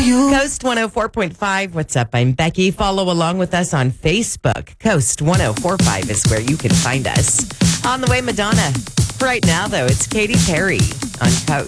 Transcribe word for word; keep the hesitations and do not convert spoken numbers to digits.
you. Coast one oh four point five. What's up? I'm Becky. Follow along with us on Facebook. Coast one oh four point five is where you can find us. On the way, Madonna. Right now, though, it's Katy Perry on Coast.